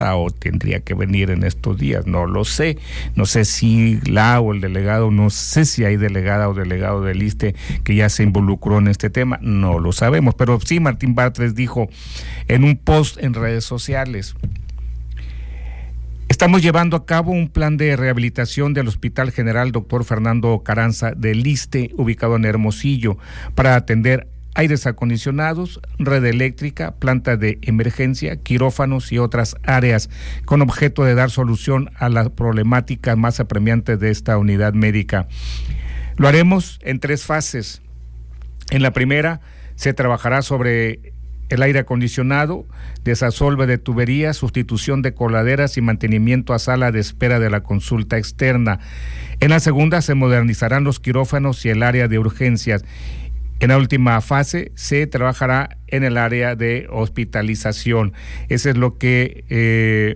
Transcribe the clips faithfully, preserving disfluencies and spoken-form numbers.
o tendría que venir en estos días, no lo sé, no sé si la o el delegado, no sé si hay delegada o delegado del ISSSTE que ya se involucró en este tema, no lo sabemos, pero sí Martín Batres dijo en un post en redes sociales: estamos llevando a cabo un plan de rehabilitación del Hospital General Doctor Fernando Carranza del ISSSTE, ubicado en Hermosillo, para atender aires acondicionados, red eléctrica, planta de emergencia, quirófanos y otras áreas, con objeto de dar solución a las problemáticas más apremiantes de esta unidad médica. Lo haremos en tres fases. En la primera, se trabajará sobre el aire acondicionado, desasolve de tuberías, sustitución de coladeras y mantenimiento a sala de espera de la consulta externa. En la segunda, se modernizarán los quirófanos y el área de urgencias. En la última fase se trabajará en el área de hospitalización. Eso es lo que eh,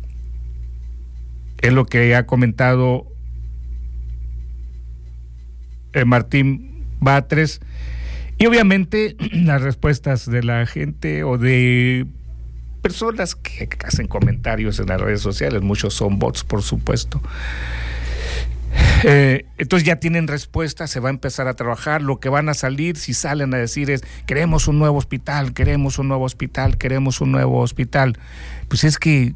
es lo que ha comentado eh, Martín Batres. Y obviamente las respuestas de la gente o de personas que hacen comentarios en las redes sociales, muchos son bots, por supuesto. Eh, entonces ya tienen respuesta, se va a empezar a trabajar. Lo que van a salir, si salen a decir es: queremos un nuevo hospital, queremos un nuevo hospital, queremos un nuevo hospital. Pues es que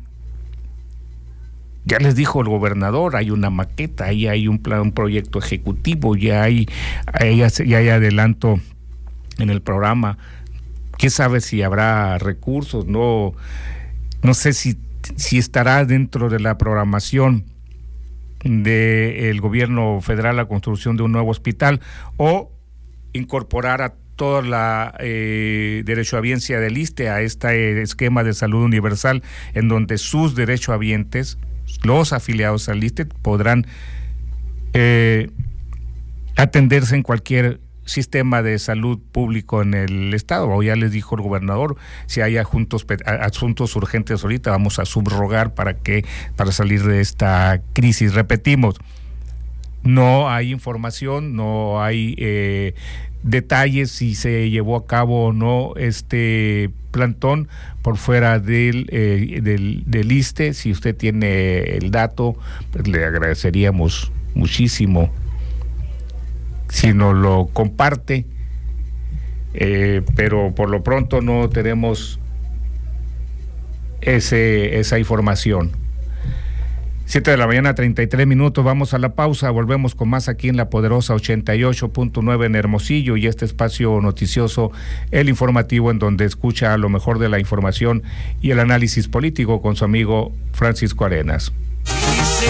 ya les dijo el gobernador, hay una maqueta, ahí hay un plan, un proyecto ejecutivo, ya hay, ya, ya hay adelanto en el programa. ¿Quién sabe si habrá recursos? No, no sé si, si estará dentro de la programación del gobierno federal la construcción de un nuevo hospital o incorporar a toda la eh, derechohabiencia del ISSSTE a este esquema de salud universal, en donde sus derechohabientes, los afiliados al ISSSTE, podrán eh, atenderse en cualquier sistema de salud público en el estado. O ya les dijo el gobernador, si hay asuntos, asuntos urgentes ahorita, vamos a subrogar para que para salir de esta crisis. Repetimos, no hay información, no hay eh, detalles si se llevó a cabo o no este plantón por fuera del, eh, del, del ISSSTE. Si usted tiene el dato, pues le agradeceríamos muchísimo si nos lo comparte, eh, pero por lo pronto no tenemos ese, esa información. Siete de la mañana, treinta y tres minutos, vamos a la pausa, volvemos con más aquí en la poderosa ochenta y ocho punto nueve en Hermosillo, y este espacio noticioso, el informativo, en donde escucha lo mejor de la información y el análisis político con su amigo Francisco Arenas.